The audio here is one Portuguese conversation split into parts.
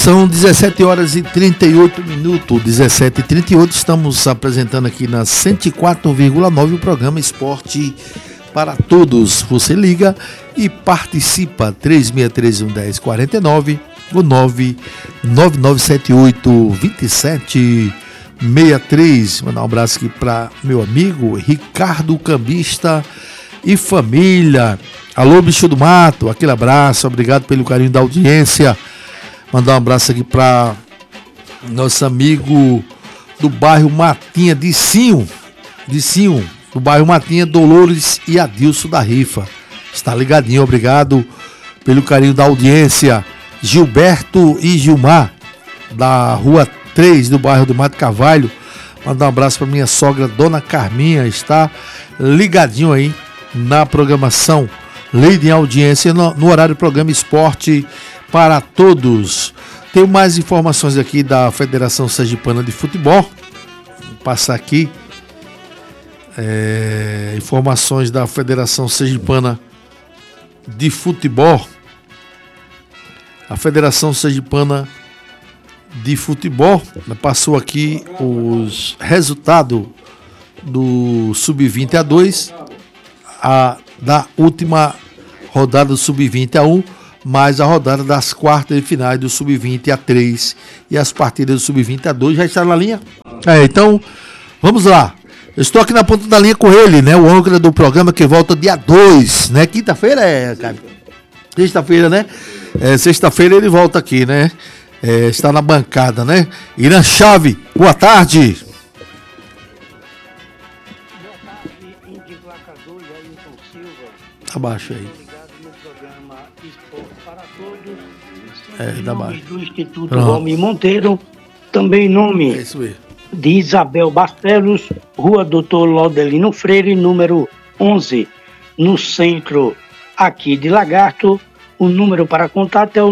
São 17 horas e 38 minutos, 17h38, estamos apresentando aqui na 104,9 o programa Esporte para Todos. Você liga e participa, 3631-1049, o 99978-2763. Mandar um abraço aqui para meu amigo Ricardo Cambista e família. Alô, bicho do mato, aquele abraço, obrigado pelo carinho da audiência. Mandar um abraço aqui para nosso amigo do bairro Matinha, de Sinho, do bairro Matinha, Dolores e Adilson da Rifa. Está ligadinho, obrigado pelo carinho da audiência. Gilberto e Gilmar, da rua 3, do bairro do Mato Carvalho. Mandar um abraço para minha sogra, Dona Carminha, está ligadinho aí na programação. Lei de audiência no horário do programa Esporte para Todos. Tenho mais informações aqui da Federação Sergipana de Futebol. Vou passar aqui informações da Federação Sergipana de Futebol. A Federação Sergipana de Futebol passou aqui os resultados do Sub-20 A2, da última rodada do Sub-20 A1, mais a rodada das quartas de finais do Sub-20 A3 e as partidas do Sub-20 A2. Já está na linha? Então, vamos lá. Eu estou aqui na ponta da linha com ele, né? O âncora do programa que volta dia 2, né? Quinta-feira cara? Sexta-feira, né? Sexta-feira ele volta aqui, né? Está na bancada, né? Irã Chave, boa tarde. Abaixo aí. Em nome do Instituto Valmir Monteiro, também em nome de Isabel Barcelos, Rua Doutor Laudelino Freire, número 11, no centro aqui de Lagarto. O número para contato é o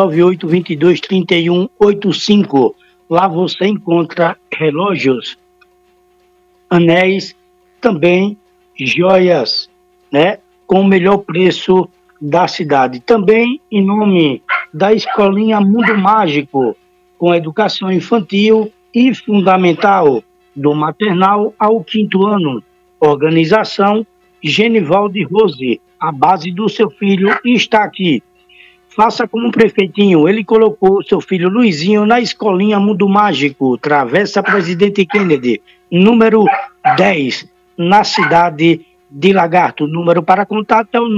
998-22-3185. Lá você encontra relógios, anéis, também joias, né, com o melhor preço da cidade. Também em nome da Escolinha Mundo Mágico, com educação infantil e fundamental, do maternal ao 5º ano. Organização Genivaldo Rose, a base do seu filho está aqui. Faça como um prefeitinho, ele colocou seu filho Luizinho na Escolinha Mundo Mágico, Travessa Presidente Kennedy, número 10, na cidade de Lagarto. O número para contato é o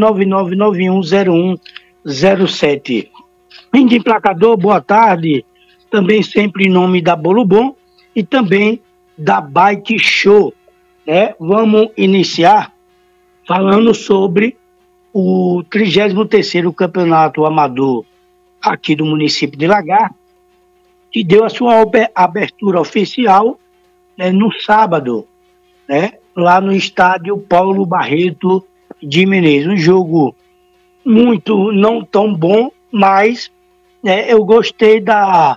999910107. Índio Emplacador, boa tarde. Também sempre em nome da Bolo Bom e também da Bike Show, né? Vamos iniciar falando sobre o 33º Campeonato Amador aqui do município de Lagarto, que deu a sua abertura oficial, né, no sábado, né, lá no estádio Paulo Barreto de Menezes. Um jogo muito não tão bom, mas, né, eu gostei da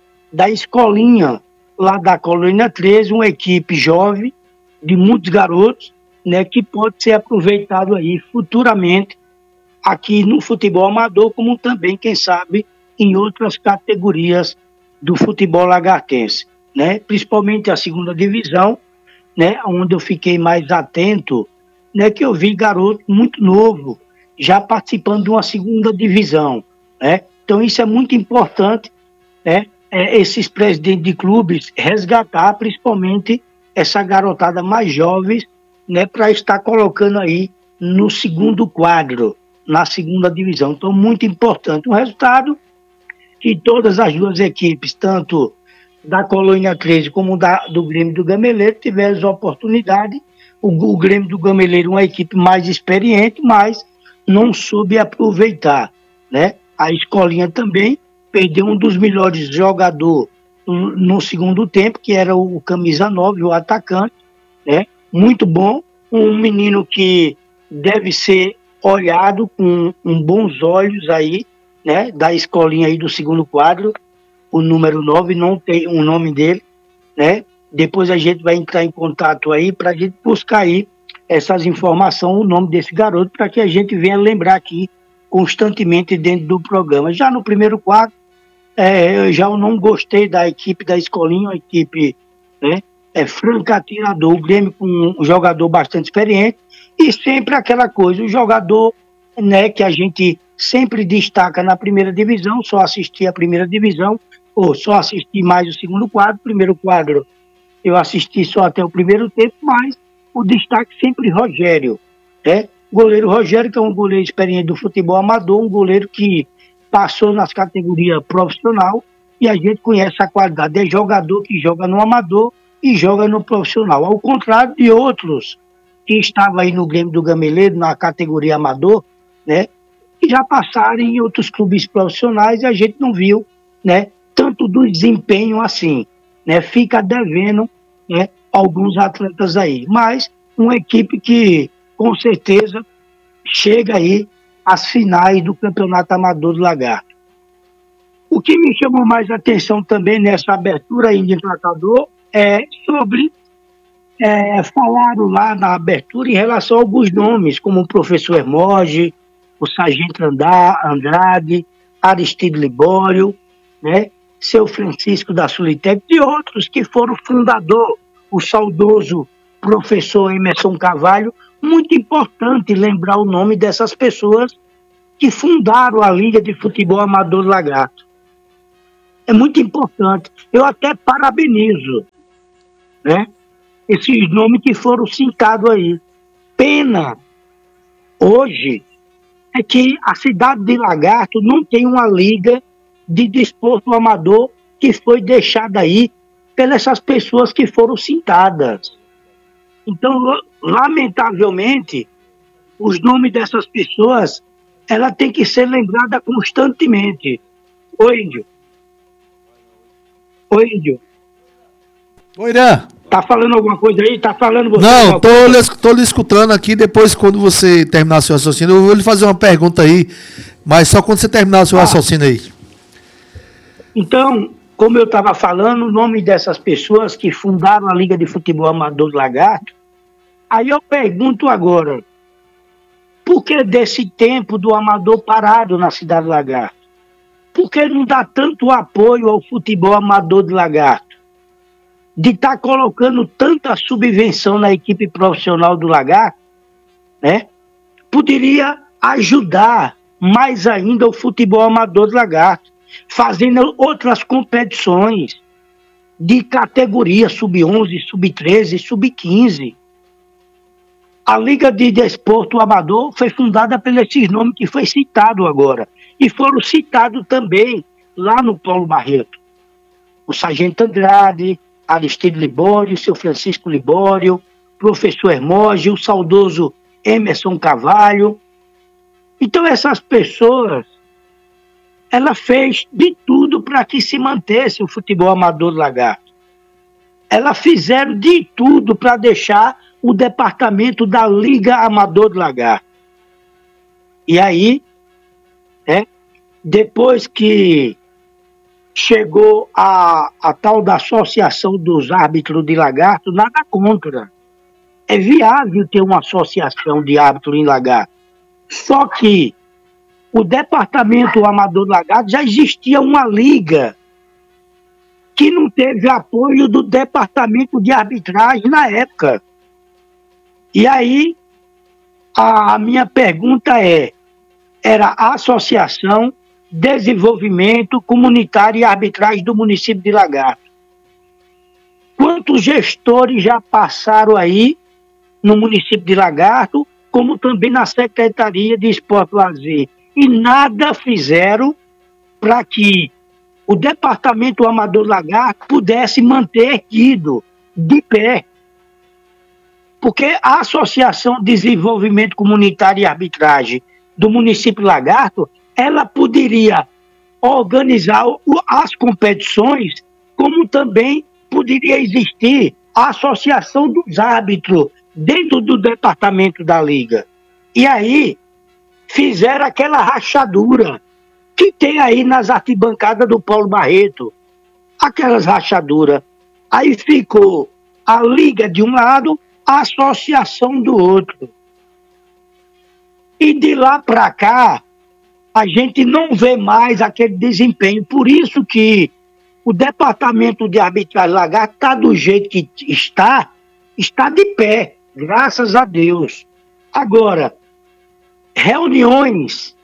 escolinha lá da Colônia 13, uma equipe jovem, de muitos garotos, né, que pode ser aproveitado aí futuramente aqui no futebol amador, como também, quem sabe, em outras categorias do futebol lagartense, né, principalmente a segunda divisão, né, onde eu fiquei mais atento, né, que eu vi garoto muito novo já participando de uma segunda divisão, né? Então isso é muito importante, né, esses presidentes de clubes resgatar principalmente essa garotada mais jovem, né, para estar colocando aí no segundo quadro, na segunda divisão. Então muito importante um resultado que todas as duas equipes, tanto da Colônia 13 como do Grêmio do Gameleiro, tiveram a oportunidade. O Grêmio do Gameleiro, uma equipe mais experiente, mas não soube aproveitar, né? A escolinha também perdeu um dos melhores jogadores no segundo tempo, que era o camisa 9, o atacante, né? Muito bom, um menino que deve ser olhado com bons olhos aí, né? Da escolinha aí do segundo quadro, o número 9, não tem o nome dele, né? Depois a gente vai entrar em contato aí para a gente buscar aí essas informações, o nome desse garoto, para que a gente venha lembrar aqui constantemente dentro do programa. Já no primeiro quadro, Eu já não gostei da equipe da Escolinha, uma equipe, né, franca atirador, o Grêmio com um jogador bastante experiente, e sempre aquela coisa, o jogador, né, que a gente sempre destaca na primeira divisão, só assisti a primeira divisão, ou só assisti mais o segundo quadro, primeiro quadro eu assisti só até o primeiro tempo, mas o destaque sempre Rogério, né? Goleiro Rogério, que é um goleiro experiente do futebol amador, um goleiro que passou nas categorias profissional e a gente conhece a qualidade. É jogador que joga no amador e joga no profissional. Ao contrário de outros que estavam aí no Grêmio do Gameleiro, na categoria amador, né? Que já passaram em outros clubes profissionais e a gente não viu, né? Tanto do desempenho assim, né? Fica devendo, né, alguns atletas aí. Mas uma equipe que, com certeza, chega aí às finais do Campeonato Amador do Lagarto. O que me chamou mais atenção também nessa abertura aí de emplacador é sobre, falaram lá na abertura em relação a alguns nomes, como o professor Hermógenes, o Sargento Andrade, Aristide Libório, né? Seu Francisco da Sulitec e outros que foram fundador, o saudoso professor Emerson Carvalho. Muito importante lembrar o nome dessas pessoas que fundaram a Liga de Futebol Amador do Lagarto. É muito importante. Eu até parabenizo, né, esses nomes que foram citados aí. Pena, hoje, é que a cidade de Lagarto não tem uma liga de desporto amador que foi deixada aí pelas pessoas que foram citadas. Então, lamentavelmente, os nomes dessas pessoas, ela tem que ser lembrada constantemente. Oi, Índio. Oi, Índio. Oi, Irã. Tá falando alguma coisa aí? Tá falando você? Não, tô lhe escutando aqui. Depois, quando você terminar seu raciocínio, eu vou lhe fazer uma pergunta aí, mas só quando você terminar o seu raciocínio aí. Então, como eu estava falando, o nome dessas pessoas que fundaram a Liga de Futebol Amador do Lagarto, aí eu pergunto agora, por que desse tempo do amador parado na cidade do Lagarto? Por que não dá tanto apoio ao futebol amador do Lagarto? De estar colocando tanta subvenção na equipe profissional do Lagarto, né? Poderia ajudar mais ainda o futebol amador do Lagarto, fazendo outras competições de categoria sub-11, sub-13, sub-15. A Liga de Desporto Amador foi fundada por esses nomes que foi citado agora. E foram citados também lá no Paulo Barreto. O Sargento Andrade, Aristide Libório, seu Francisco Libório, professor Hermógenes, o saudoso Emerson Carvalho. Então essas pessoas, ela fez de tudo para que se mantesse o futebol amador do Lagarto. Elas fizeram de tudo para deixar o departamento da Liga Amador do Lagarto. E aí, depois que chegou a tal da Associação dos Árbitros de Lagarto, nada contra. É viável ter uma associação de árbitros em Lagarto. Só que o departamento Amador do Lagarto já existia uma liga que não teve apoio do departamento de arbitragem na época. E aí, a minha pergunta era a Associação Desenvolvimento Comunitário e Arbitragem do município de Lagarto. Quantos gestores já passaram aí no município de Lagarto, como também na Secretaria de Esporte e Lazer? E nada fizeram para que o Departamento Amador do Lagarto pudesse manter erguido, de pé. Porque a Associação de Desenvolvimento Comunitário e Arbitragem do município de Lagarto, ela poderia organizar as competições, como também poderia existir a Associação dos Árbitros dentro do departamento da Liga. E aí fizeram aquela rachadura que tem aí nas arquibancadas do Paulo Barreto. Aquelas rachaduras. Aí ficou a Liga de um lado, a Associação do outro. E de lá para cá, a gente não vê mais aquele desempenho. Por isso que o departamento de arbitragem Lagarto está do jeito que está de pé, graças a Deus. Agora, reuniões,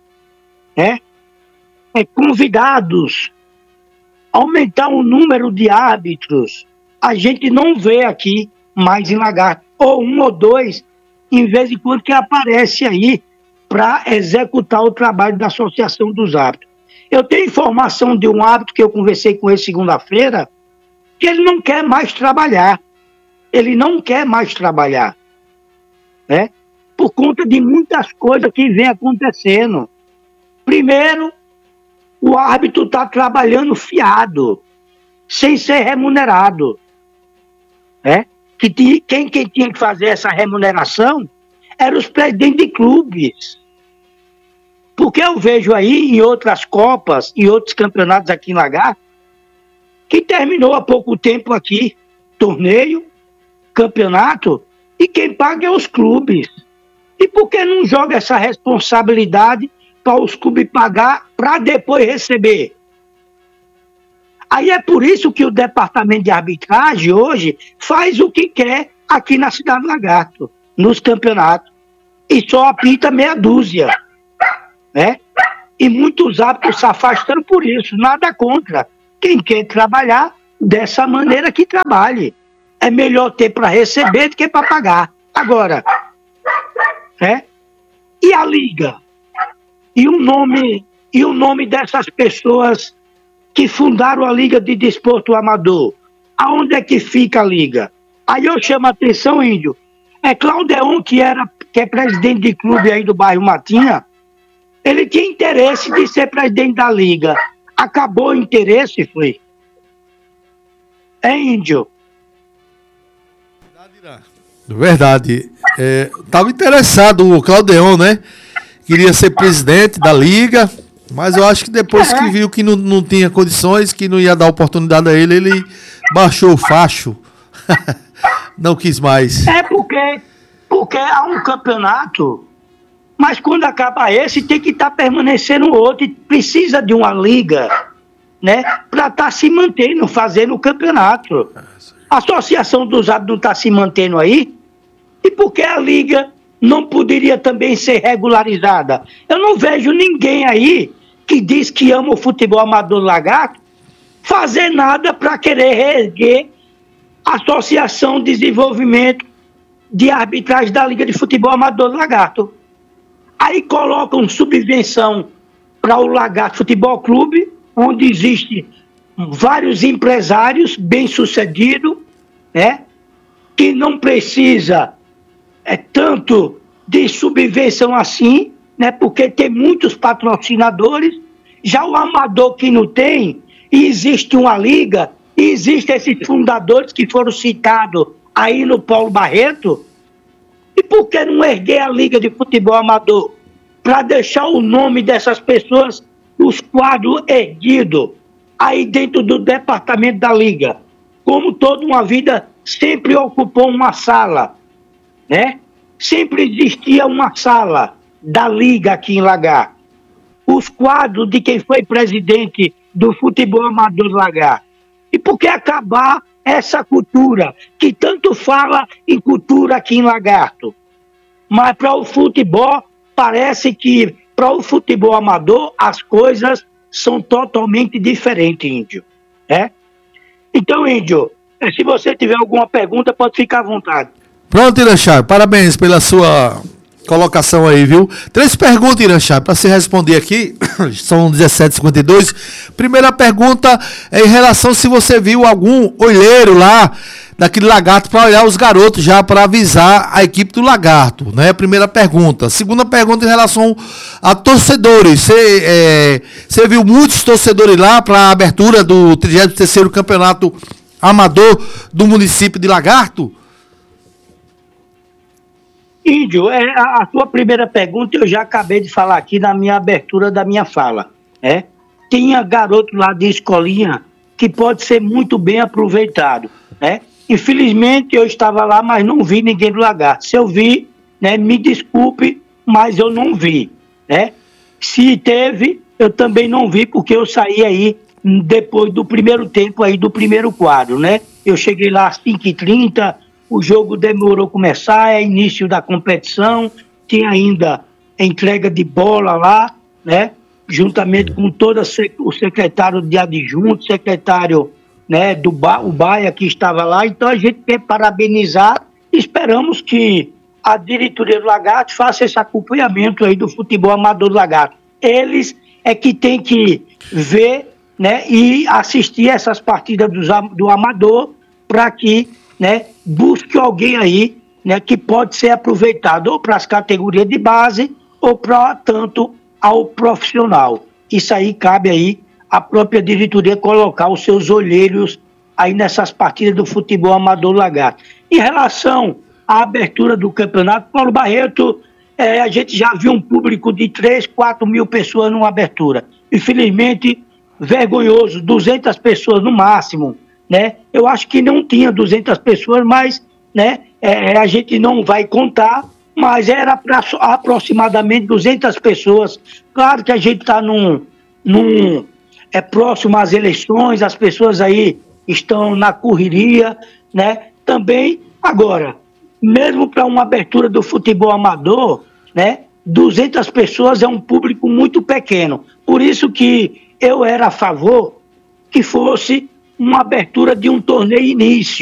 convidados, aumentar o número de árbitros, a gente não vê aqui mais em Lagarto, ou um ou dois, em vez de quando que aparece aí para executar o trabalho da Associação dos Árbitros. Eu tenho informação de um árbitro que eu conversei com ele segunda-feira, que ele não quer mais trabalhar. Ele não quer mais trabalhar, né? Por conta de muitas coisas que vem acontecendo. Primeiro, o árbitro está trabalhando fiado, sem ser remunerado, né? Quem tinha que fazer essa remuneração eram os presidentes de clubes. Porque eu vejo aí em outras Copas, em outros campeonatos aqui em Lagarto, que terminou há pouco tempo aqui, torneio, campeonato, e quem paga é os clubes. E por que não joga essa responsabilidade para os clubes pagar para depois receber? Aí é por isso que o departamento de arbitragem hoje faz o que quer aqui na cidade de Lagarto, nos campeonatos, e só apita meia dúzia, né? E muitos árbitros se afastando por isso, nada contra. Quem quer trabalhar dessa maneira que trabalhe. É melhor ter para receber do que para pagar. Agora, e a liga? E o nome dessas pessoas que fundaram a Liga de Desporto Amador? Aonde é que fica a liga? Aí eu chamo a atenção, Índio. Claudeon, que é presidente de clube aí do bairro Matinha, ele tinha interesse de ser presidente da liga. Acabou o interesse, foi? Índio? Verdade. Estava interessado o Claudeon, né? Queria ser presidente da liga, mas eu acho que depois que viu que não tinha condições, que não ia dar oportunidade a ele baixou o facho. Não quis mais. Porque há um campeonato, mas quando acaba esse, tem que estar permanecendo outro, e precisa de uma liga, né, para estar se mantendo, fazendo o campeonato. A Associação dos Árbitros não está se mantendo aí, e por que a liga não poderia também ser regularizada? Eu não vejo ninguém aí que diz que ama o futebol amador Lagarto fazer nada para querer reerguer a Associação de Desenvolvimento de Arbitragem da Liga de Futebol Amador Lagarto. Aí colocam subvenção para o Lagarto Futebol Clube, onde existem vários empresários bem-sucedidos, né, que não precisa tanto de subvenção assim, né, porque tem muitos patrocinadores. Já o amador que não tem, e existe uma liga, e existem esses fundadores que foram citados aí no Paulo Barreto. E por que não erguer a Liga de Futebol Amador para deixar o nome dessas pessoas, os quadros erguidos aí dentro do departamento da Liga? Como toda uma vida sempre ocupou uma sala, né? Sempre existia uma sala da Liga aqui em Lagarto. Os quadros de quem foi presidente do futebol amador Lagarto. E por que acabar essa cultura, que tanto fala em cultura aqui em Lagarto? Mas para o futebol, parece que para o futebol amador as coisas são totalmente diferentes, Índio. Então, Índio, se você tiver alguma pergunta, pode ficar à vontade. Pronto, Irachar, parabéns pela sua colocação aí, viu? 3 perguntas, Irachar, para se responder aqui, são 17h52. Primeira pergunta é em relação se você viu algum olheiro lá daquele Lagarto para olhar os garotos já para avisar a equipe do Lagarto, né? Primeira pergunta. Segunda pergunta em relação a torcedores. Você viu muitos torcedores lá para a abertura do 33º Campeonato Amador do município de Lagarto? Índio, a sua primeira pergunta eu já acabei de falar aqui na minha abertura da minha fala. Tinha garoto lá de escolinha que pode ser muito bem aproveitado, né? Infelizmente eu estava lá, mas não vi ninguém do Lagarto. Se eu vi, né, me desculpe, mas eu não vi, né? Se teve, eu também não vi, porque eu saí aí depois do primeiro tempo aí do primeiro quadro, né? Eu cheguei lá às 5h30, o jogo demorou a começar, é início da competição, tinha ainda a entrega de bola lá, né? Juntamente com todo o secretário de adjunto, secretário, né, o Baia que estava lá. Então a gente quer parabenizar, esperamos que a diretoria do Lagarto faça esse acompanhamento aí do futebol amador do Lagarto. Eles é que tem que ver, né, e assistir essas partidas do amador para que, né, busque alguém aí, né, que pode ser aproveitado ou para as categorias de base ou para tanto ao profissional. Isso aí cabe aí a própria diretoria colocar os seus olheiros aí nessas partidas do futebol amador Lagarto. Em relação à abertura do campeonato, Paulo Barreto, a gente já viu um público de 3, 4 mil pessoas numa abertura. Infelizmente, vergonhoso, 200 pessoas no máximo, né? Eu acho que não tinha 200 pessoas, mas, né, a gente não vai contar, mas era para aproximadamente 200 pessoas. Claro que a gente está próximo às eleições, as pessoas aí estão na correria, né? Também, agora, mesmo para uma abertura do futebol amador, né? 200 pessoas é um público muito pequeno. Por isso que eu era a favor que fosse uma abertura de um torneio início.